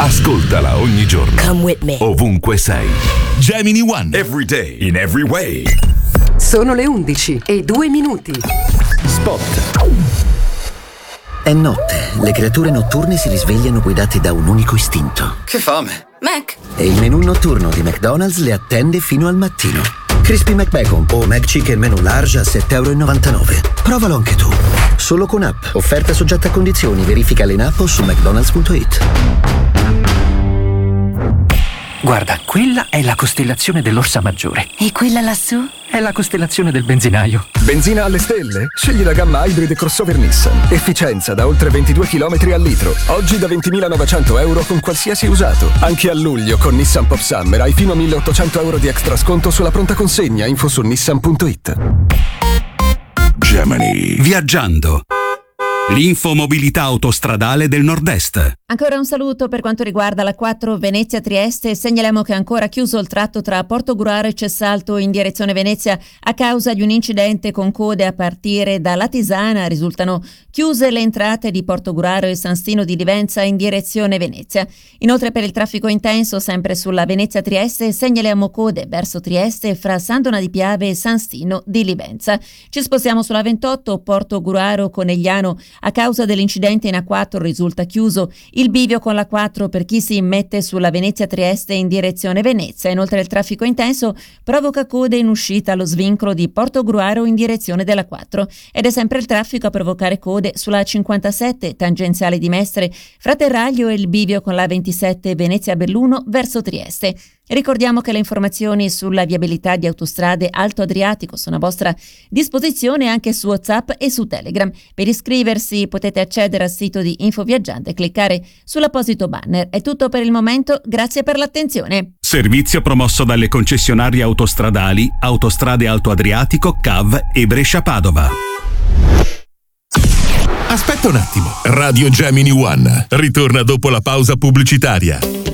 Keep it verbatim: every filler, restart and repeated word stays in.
Ascoltala ogni giorno. Come with me. Ovunque sei. Gemini One. Every day, in every way. Sono le undici e due minuti. Spot. È notte, le creature notturne si risvegliano guidate da un unico istinto. Che fame! Mac. E il menù notturno di McDonald's le attende fino al mattino. Crispy McBacon o McChicken menù large a sette e novantanove euro. Provalo anche tu. Solo con app. Offerta soggetta a condizioni. Verifica in app o su mcdonalds punto it. Guarda, quella è la costellazione dell'Orsa Maggiore. E quella lassù? È la costellazione del benzinaio. Benzina alle stelle? Scegli la gamma hybrid e crossover Nissan. Efficienza da oltre ventidue chilometri al litro. Oggi da ventimilanovecento euro con qualsiasi usato. Anche a luglio con Nissan Pop Summer hai fino a milleottocento euro di extra sconto sulla pronta consegna. Info su nissan punto it. Gemini. Viaggiando. L'infomobilità autostradale del Nord-Est. Ancora un saluto per quanto riguarda la quattro Venezia-Trieste. Segnaliamo che è ancora chiuso il tratto tra Portogruaro e Cessalto in direzione Venezia a causa di un incidente con code a partire da Latisana. Risultano chiuse le entrate di Portogruaro e San Stino di Livenza in direzione Venezia. Inoltre per il traffico intenso sempre sulla Venezia-Trieste segnaliamo code verso Trieste fra Sandona di Piave e San Stino di Livenza. Ci spostiamo sulla ventotto Portogruaro-Conegliano. A causa dell'incidente in A quattro risulta chiuso il bivio con l'A quattro per chi si immette sulla Venezia-Trieste in direzione Venezia. Inoltre il traffico intenso provoca code in uscita allo svincolo di Portogruaro in direzione della quattro ed è sempre il traffico a provocare code sulla A cinquantasette tangenziale di Mestre fra Terraglio e il bivio con l'A ventisette Venezia-Belluno verso Trieste. Ricordiamo che le informazioni sulla viabilità di autostrade Alto Adriatico sono a vostra disposizione anche su WhatsApp e su Telegram. Per iscriversi potete accedere al sito di Infoviaggiante e cliccare sull'apposito banner. È tutto per il momento, grazie per l'attenzione. Servizio promosso dalle concessionarie autostradali Autostrade Alto Adriatico, C A V e Brescia-Padova. Aspetta un attimo. Radio Gemini One ritorna dopo la pausa pubblicitaria.